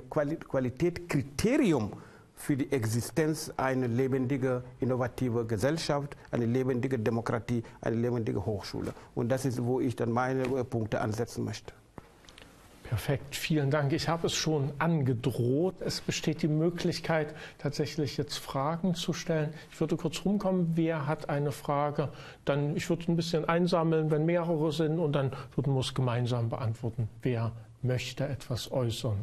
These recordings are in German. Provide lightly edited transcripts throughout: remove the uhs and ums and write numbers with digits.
Qualitätskriterium für die Existenz einer lebendigen, innovativen Gesellschaft, eine lebendige Demokratie, eine lebendige Hochschule. Und das ist, wo ich dann meine Punkte ansetzen möchte. Perfekt, vielen Dank. Ich habe es schon angedroht. Es besteht die Möglichkeit, tatsächlich jetzt Fragen zu stellen. Ich würde kurz rumkommen. Wer hat eine Frage? Dann, ich würde ein bisschen einsammeln, wenn mehrere sind, und dann würden wir es gemeinsam beantworten. Wer möchte etwas äußern?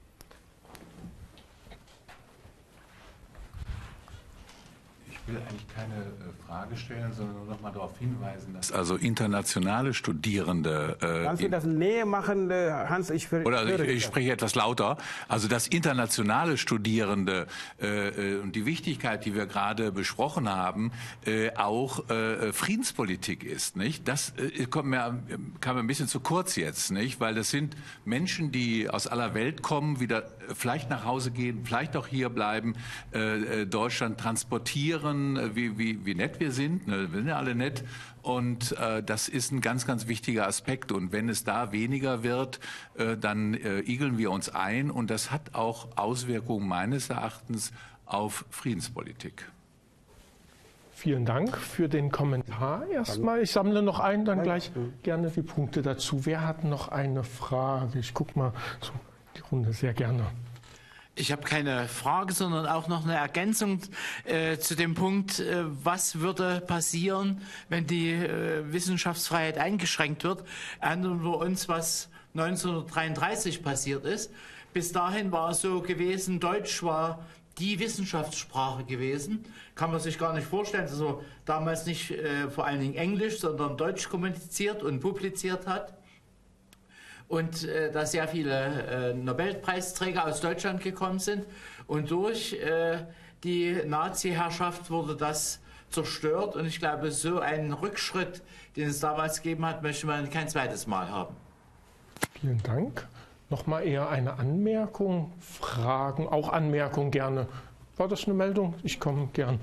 Ich will eigentlich keine Frage stellen, sondern nur noch mal darauf hinweisen, dass also internationale Studierende... Kannst du das näher machen, Hans? Ich spreche etwas lauter. Also dass internationale Studierende und die Wichtigkeit, die wir gerade besprochen haben, auch Friedenspolitik ist, nicht? Das kam mir ein bisschen zu kurz jetzt, nicht? Weil das sind Menschen, die aus aller Welt kommen, wieder vielleicht nach Hause gehen, vielleicht auch hier bleiben, Deutschland transportieren, wie nett wir sind, ne? Wir sind ja alle nett, und das ist ein ganz, ganz wichtiger Aspekt, und wenn es da weniger wird, dann igeln wir uns ein, und das hat auch Auswirkungen meines Erachtens auf Friedenspolitik. Vielen Dank für den Kommentar erstmal. Ich sammle noch ein, dann gleich gerne die Punkte dazu. Wer hat noch eine Frage? Ich gucke mal so die Runde, sehr gerne. Ich habe keine Frage, sondern auch noch eine Ergänzung zu dem Punkt, was würde passieren, wenn die Wissenschaftsfreiheit eingeschränkt wird. Erinnern wir uns, was 1933 passiert ist. Bis dahin war es so gewesen, Deutsch war die Wissenschaftssprache gewesen. Kann man sich gar nicht vorstellen, dass er damals nicht vor allen Dingen Englisch, sondern Deutsch kommuniziert und publiziert hat. Und dass sehr viele Nobelpreisträger aus Deutschland gekommen sind. Und durch die Nazi-Herrschaft wurde das zerstört. Und ich glaube, so einen Rückschritt, den es damals gegeben hat, möchte man kein zweites Mal haben. Vielen Dank. Nochmal eher eine Anmerkung, Fragen, auch Anmerkungen gerne. War das eine Meldung? Ich komme gern.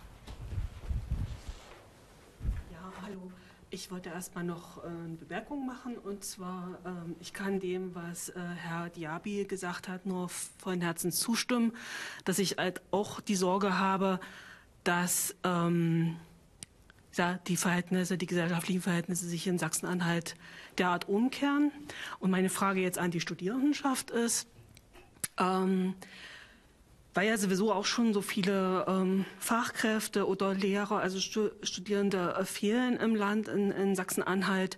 Ich wollte erstmal noch eine Bemerkung machen, und zwar, ich kann dem, was Herr Diaby gesagt hat, nur vollen Herzens zustimmen, dass ich halt auch die Sorge habe, dass die Verhältnisse, die gesellschaftlichen Verhältnisse sich in Sachsen-Anhalt derart umkehren. Und meine Frage jetzt an die Studierendenschaft ist, weil ja sowieso auch schon so viele Fachkräfte oder Lehrer, also Studierende fehlen im Land, in Sachsen-Anhalt.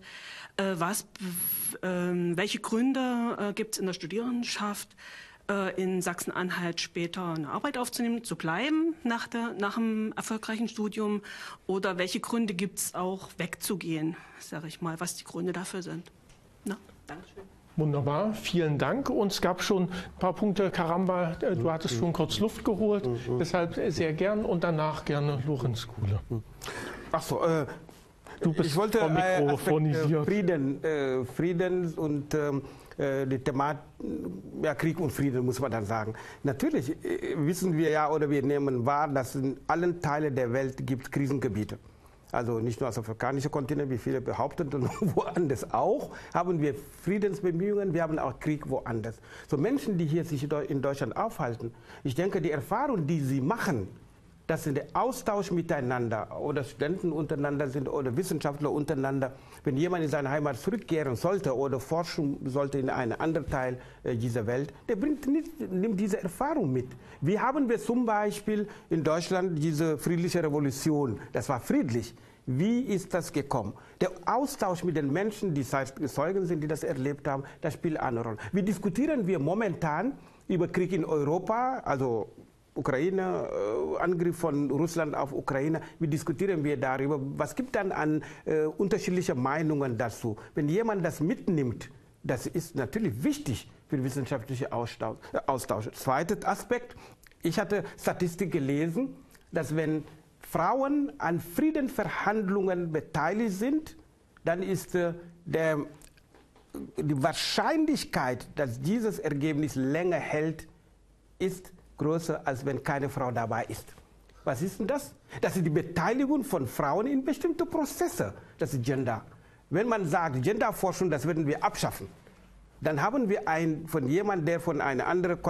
Welche Gründe gibt es in der Studierendenschaft, in Sachsen-Anhalt später eine Arbeit aufzunehmen, zu bleiben nach dem erfolgreichen Studium? Oder welche Gründe gibt es auch, wegzugehen, sage ich mal, was die Gründe dafür sind? Na, Dankeschön. Wunderbar, vielen Dank. Und es gab schon ein paar Punkte. Karamba, du hattest schon kurz Luft geholt, deshalb sehr gern, und danach gerne Lorenz Kuhle. Ach so, du bist ich wollte mikrofonisiert. Frieden und die Thematik, ja, Krieg und Frieden, muss man dann sagen. Natürlich wissen wir ja, oder wir nehmen wahr, dass in allen Teilen der Welt gibt Krisengebiete. Also nicht nur als afrikanischer Kontinent, wie viele behaupten, und woanders auch haben wir Friedensbemühungen, wir haben auch Krieg woanders. So Menschen, die hier sich in Deutschland aufhalten, ich denke, die Erfahrung, die sie machen, dass in der Austausch miteinander oder Studenten untereinander sind oder Wissenschaftler untereinander, wenn jemand in seine Heimat zurückkehren sollte oder forschen sollte in einen anderen Teil dieser Welt, der nimmt diese Erfahrung mit. Wie haben wir zum Beispiel in Deutschland diese friedliche Revolution? Das war friedlich. Wie ist das gekommen? Der Austausch mit den Menschen, die Zeugen sind, die das erlebt haben, das spielt eine Rolle. Wie diskutieren wir momentan über Krieg in Europa, also Ukraine, Angriff von Russland auf Ukraine, wie diskutieren wir darüber? Was gibt dann an unterschiedlichen Meinungen dazu? Wenn jemand das mitnimmt, das ist natürlich wichtig für den wissenschaftlichen Austausch. Zweiter Aspekt, ich hatte Statistik gelesen, dass wenn Frauen an Friedensverhandlungen beteiligt sind, dann ist die Wahrscheinlichkeit, dass dieses Ergebnis länger hält, ist größer, als wenn keine Frau dabei ist. Was ist denn das? Das ist die Beteiligung von Frauen in bestimmte Prozesse. Das ist Gender. Wenn man sagt, Genderforschung, das werden wir abschaffen, dann haben wir von jemandem, der von einer anderen